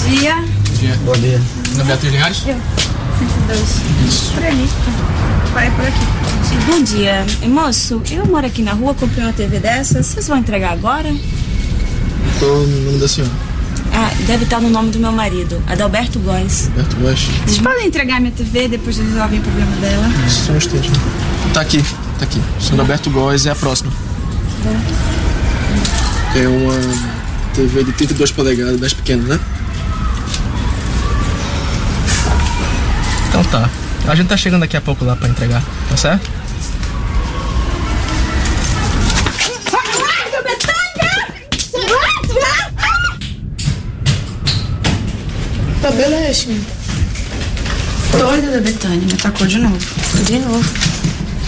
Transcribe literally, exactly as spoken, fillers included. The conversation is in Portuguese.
dia. Bom dia. Bom dia. Na Beatriz Linhares? Eu. cento e dois. Isso. Por ali. Vai por aqui. Bom dia. Moço, eu moro aqui na rua, comprei uma T V dessa. Vocês vão entregar agora? Qual o nome da senhora? Ah, deve estar no nome do meu marido, Adalberto Góes. Alberto Góes. Vocês podem entregar minha T V, depois resolvem o problema dela. Só um instante. Tá aqui, tá aqui. O senhor Alberto Góes é a próxima. É uma T V de trinta e duas polegadas, dez pequena, né? Então tá. A gente tá chegando daqui a pouco lá pra entregar, tá certo? Tá beleza. Doida da Betânia, me atacou de novo. De novo.